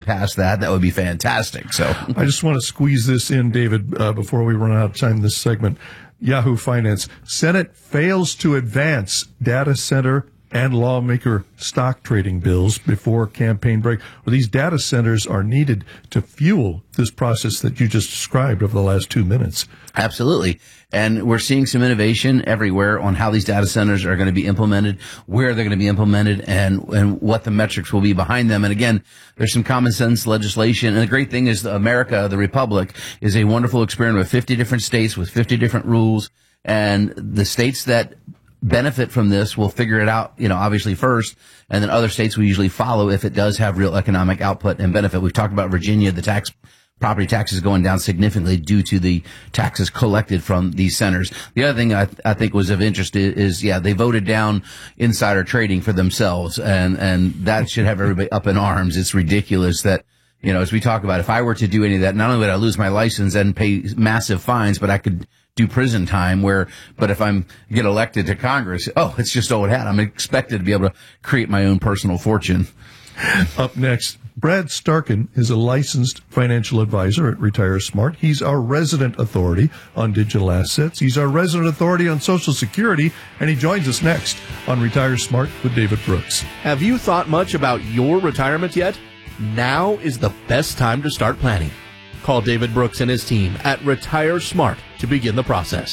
bypass that, that would be fantastic. So I just want to squeeze this in, David, before we run out of time in this segment. Yahoo Finance. Senate fails to advance data center and lawmaker stock trading bills before campaign break. Well, these data centers are needed to fuel this process that you just described over the last 2 minutes. Absolutely. And we're seeing some innovation everywhere on how these data centers are going to be implemented, where they're going to be implemented, and what the metrics will be behind them. And again, there's some common sense legislation. And the great thing is America, the Republic, is a wonderful experiment with 50 different states with 50 different rules. And the states that benefit from this will figure it out, obviously first, and then other states will usually follow if it does have real economic output and benefit. We've talked about Virginia, the property taxes going down significantly due to the taxes collected from these centers. The other thing I think was of interest is they voted down insider trading for themselves, and that should have everybody up in arms. It's ridiculous that, as we talk about, if I were to do any of that, not only would I lose my license and pay massive fines, but I could do prison time but if get elected to Congress, it's just old hat. I'm expected to be able to create my own personal fortune. Up next, Brad Starkin is a licensed financial advisor at Retire Smart. He's our resident authority on digital assets. He's our resident authority on Social Security, and he joins us next on Retire Smart with David Brooks. Have you thought much about your retirement yet? Now is the best time to start planning. Call David Brooks and his team at Retire Smart to begin the process.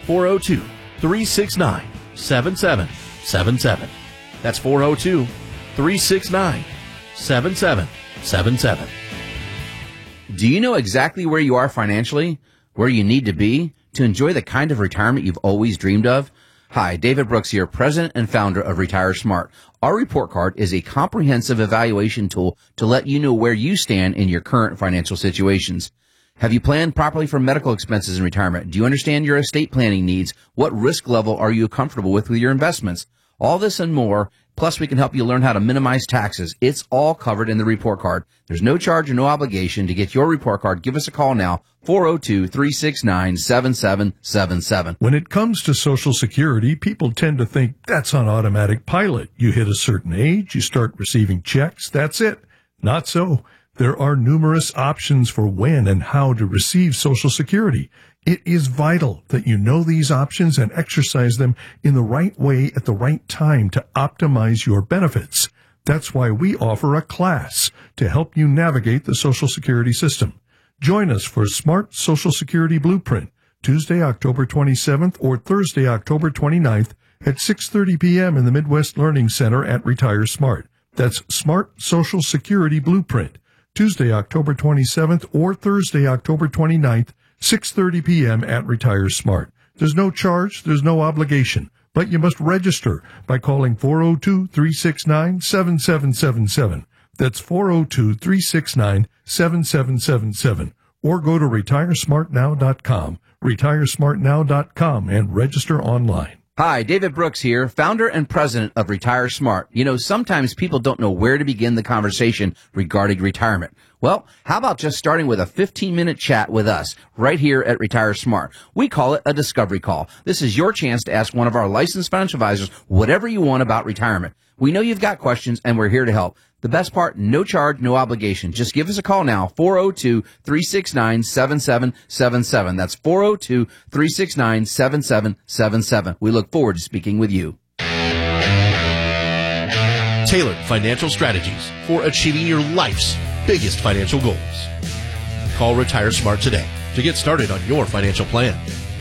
402-369-7777. That's 402-369-7777. Do you know exactly where you are financially, where you need to be to enjoy the kind of retirement you've always dreamed of? Hi, David Brooks here, president and founder of Retire Smart. Our report card is a comprehensive evaluation tool to let you know where you stand in your current financial situations. Have you planned properly for medical expenses in retirement? Do you understand your estate planning needs? What risk level are you comfortable with your investments? All this and more. Plus, we can help you learn how to minimize taxes. It's all covered in the report card. There's no charge or no obligation to get your report card. Give us a call now, 402-369-7777. When it comes to Social Security, people tend to think that's on automatic pilot. You hit a certain age, you start receiving checks, that's it. Not so. There are numerous options for when and how to receive Social Security. It is vital that you know these options and exercise them in the right way at the right time to optimize your benefits. That's why we offer a class to help you navigate the Social Security system. Join us for Smart Social Security Blueprint, Tuesday, October 27th or Thursday, October 29th at 6:30 p.m. in the Midwest Learning Center at Retire Smart. That's Smart Social Security Blueprint, Tuesday, October 27th or Thursday, October 29th, 6:30 p.m. at Retire Smart. There's no charge, there's no obligation, but you must register by calling 402-369-7777. That's 402-369-7777. Or go to retiresmartnow.com, retiresmartnow.com, and register online. Hi, David Brooks here, founder and president of Retire Smart. Sometimes people don't know where to begin the conversation regarding retirement. Well, how about just starting with a 15-minute chat with us right here at Retire Smart? We call it a discovery call. This is your chance to ask one of our licensed financial advisors whatever you want about retirement. We know you've got questions, and we're here to help. The best part, no charge, no obligation. Just give us a call now, 402-369-7777. That's 402-369-7777. We look forward to speaking with you. Tailored financial strategies for achieving your life's biggest financial goals. Call Retire Smart today to get started on your financial plan.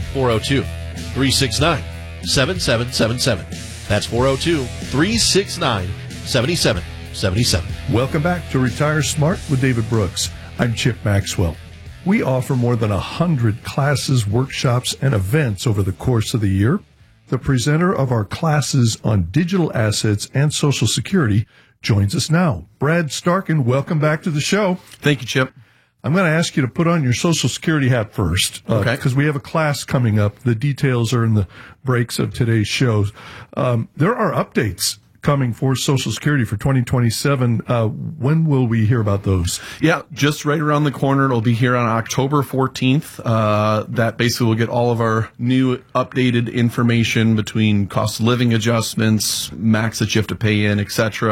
402-369-7777. That's 402-369-7777. Welcome back to Retire Smart with David Brooks. I'm Chip Maxwell. We offer more than 100 classes, workshops, and events over the course of the year. The presenter of our classes on digital assets and Social Security joins us now. Brad Starkin, welcome back to the show. Thank you, Chip. I'm going to ask you to put on your Social Security hat first, because we have a class coming up. The details are in the breaks of today's show. There are updates coming for Social Security for 2027. When will we hear about those? Yeah, just right around the corner. It'll be here on October 14th. That basically will get all of our new updated information between cost of living adjustments, max that you have to pay in, etc.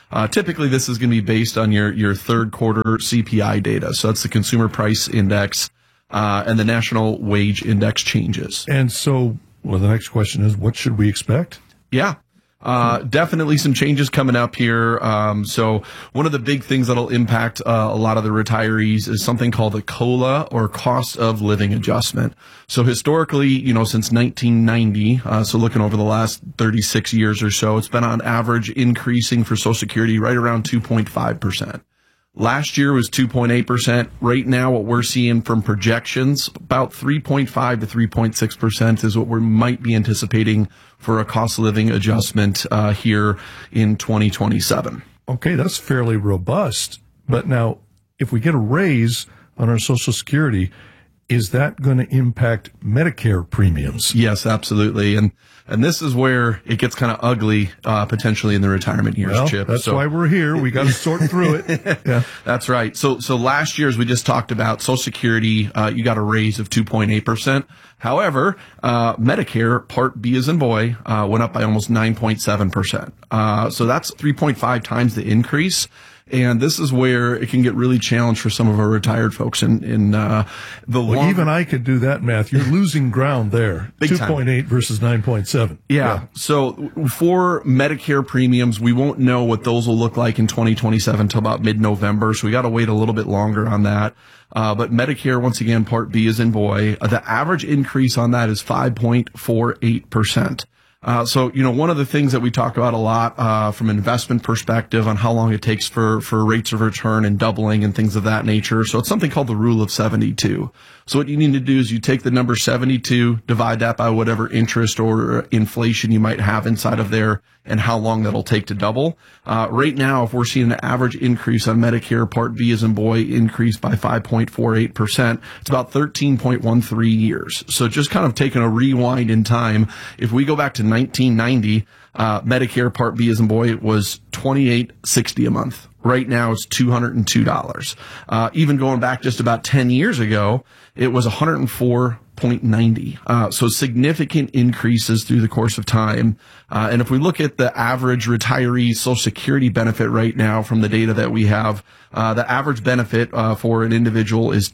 Typically, this is going to be based on your third quarter CPI data. So that's the Consumer Price Index and the National Wage Index changes. And so, well, the next question is, what should we expect? Yeah. Definitely some changes coming up here. So one of the big things that'll impact a lot of the retirees is something called the COLA, or cost of living adjustment. So historically, since 1990, so looking over the last 36 years or so, it's been on average increasing for Social Security right around 2.5%. Last year was 2.8%. Right now, what we're seeing from projections, about 3.5 to 3.6% is what we might be anticipating for a cost of living adjustment here in 2027. Okay, that's fairly robust. But now, if we get a raise on our Social Security, is that going to impact Medicare premiums? Yes, absolutely. And this is where it gets kind of ugly, potentially in the retirement years, Well, Chip. that's why we're here. We got to sort through it. Yeah. That's right. So last year, as we just talked about, Social Security, you got a raise of 2.8%. However, Medicare Part B as in boy, went up by almost 9.7%. So that's 3.5 times the increase. And this is where it can get really challenged for some of our retired folks in the Well, even I could do that math. You're losing ground there. Big time. 2.8 versus 9.7. Yeah. So for Medicare premiums, we won't know what those will look like in 2027 until about mid-November. So we got to wait a little bit longer on that. But Medicare, once again, Part B as in boy, the average increase on that is 5.48%. So, one of the things that we talk about a lot, from an investment perspective on how long it takes for rates of return and doubling and things of that nature. So it's something called the rule of 72. So what you need to do is you take the number 72, divide that by whatever interest or inflation you might have inside of there and how long that'll take to double. Right now, if we're seeing an average increase on Medicare Part B as in boy increase by 5.48%, it's about 13.13 years. So just kind of taking a rewind in time, if we go back to 1990, Medicare Part B as in boy was $28.60 a month. Right now it's $202. Even going back just about 10 years ago, it was $104.90. So significant increases through the course of time. And if we look at the average retiree Social Security benefit right now from the data that we have, the average benefit for an individual is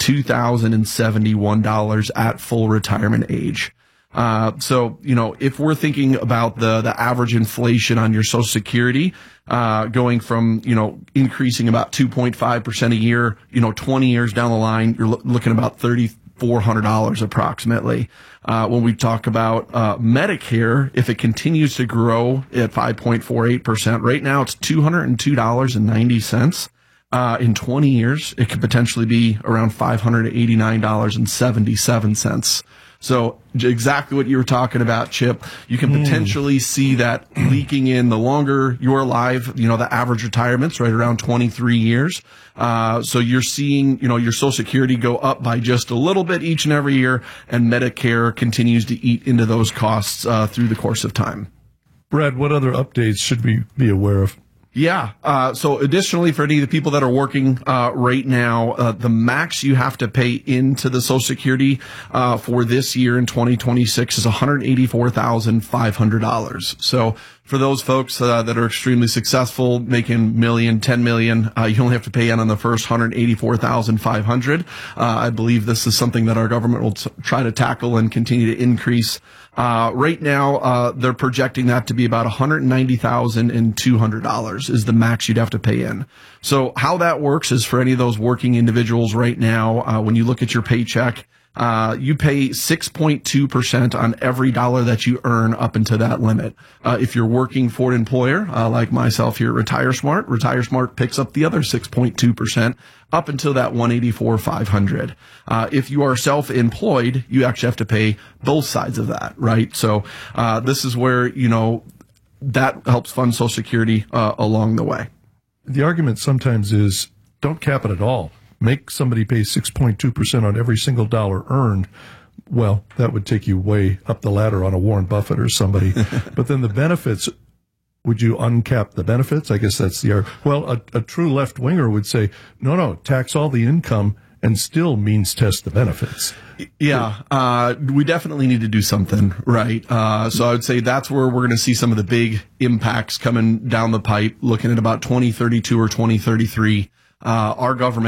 $2,071 at full retirement age. So, if we're thinking about the average inflation on your Social Security, going from, increasing about 2.5% a year, 20 years down the line, you're looking about $3,400 approximately. When we talk about, Medicare, if it continues to grow at 5.48%, right now it's $202.90. In 20 years, it could potentially be around $589.77. So exactly what you were talking about, Chip. You can potentially see that leaking in the longer you're alive. The average retirement's right around 23 years. So you're seeing, your Social Security go up by just a little bit each and every year, and Medicare continues to eat into those costs through the course of time. Brad, what other updates should we be aware of? Yeah. So additionally, for any of the people that are working right now, the max you have to pay into the Social Security for this year in 2026 is $184,500. So for those folks that are extremely successful, making million, 10 million, you only have to pay in on the first $184,500. I believe this is something that our government will try to tackle and continue to increase. Right now, they're projecting that to be about $190,200 is the max you'd have to pay in. So how that works is for any of those working individuals right now, when you look at your paycheck, you pay 6.2% on every dollar that you earn up into that limit. If you're working for an employer, like myself here at RetireSmart picks up the other 6.2% up until that $184,500. If you are self-employed, you actually have to pay both sides of that, right? So, this is where, that helps fund Social Security, along the way. The argument sometimes is don't cap it at all. Make somebody pay 6.2% on every single dollar earned. Well, that would take you way up the ladder on a Warren Buffett or somebody. But then the benefits, would you uncap the benefits? I guess that's the argument. Well, a true left-winger would say, no, tax all the income and still means test the benefits. Yeah, we definitely need to do something, right? So I would say that's where we're going to see some of the big impacts coming down the pipe, looking at about 2032 or 2033. Our government